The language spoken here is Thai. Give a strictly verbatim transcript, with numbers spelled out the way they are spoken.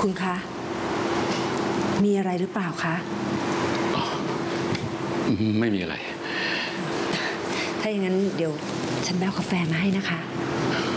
คุณคะมีอะไรหรือเปล่าคะไม่มีอะไรถ้าอย่างนั้นเดี๋ยวฉันแบวกาแฟมาให้นะคะ